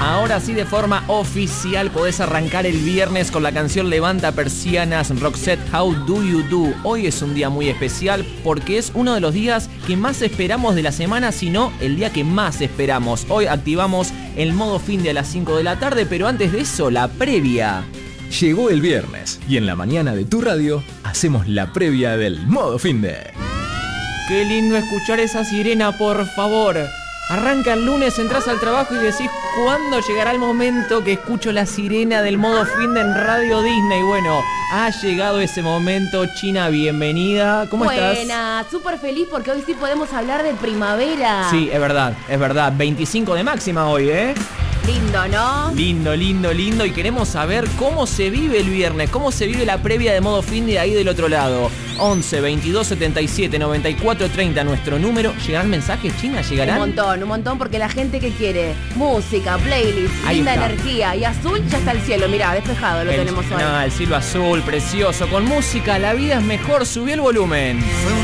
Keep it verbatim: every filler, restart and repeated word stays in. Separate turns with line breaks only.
Ahora sí, de forma oficial, podés arrancar el viernes con la canción Levanta Persianas, Roxette, How Do You Do. Hoy es un día muy especial porque es uno de los días que más esperamos de la semana, si no el día que más esperamos. Hoy activamos el modo fin de a las cinco de la tarde, pero antes de eso, la previa.
Llegó el viernes y en la mañana de tu radio hacemos la previa del modo fin de.
Qué lindo escuchar esa sirena, por favor. Arranca el lunes, entras al trabajo y decís, ¿cuándo llegará el momento que escucho la sirena del modo fin de en Radio Disney? Bueno, ha llegado ese momento. China, bienvenida. ¿Cómo
Buena,
estás?
Buena, súper feliz porque hoy sí podemos hablar de primavera.
Sí, es verdad, es verdad. veinticinco de máxima hoy, ¿eh?
Lindo, ¿no?
Lindo, lindo, lindo. Y queremos saber cómo se vive el viernes, cómo se vive la previa de modo fin de ahí del otro lado. once, veintidós, setenta y siete, noventa y cuatro, treinta, nuestro número. ¿Llegarán mensajes, China? ¿Llegarán?
Un montón, un montón, porque la gente que quiere música, playlist,
Ahí
linda
está.
Energía y azul, ya está el cielo. Mirá, despejado lo
el,
tenemos hoy.
No, el cielo azul, precioso. Con música, la vida es mejor. Subió el volumen.